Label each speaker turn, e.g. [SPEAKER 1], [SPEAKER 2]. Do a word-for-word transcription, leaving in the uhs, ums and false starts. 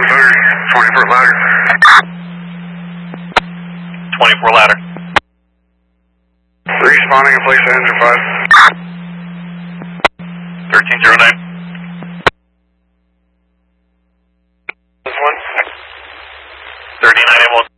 [SPEAKER 1] third, twenty-four ladder.
[SPEAKER 2] twenty-four ladder.
[SPEAKER 1] Respawning in place at engine five.
[SPEAKER 2] thirteen zero nine.
[SPEAKER 1] This one.
[SPEAKER 2] thirty-nine one.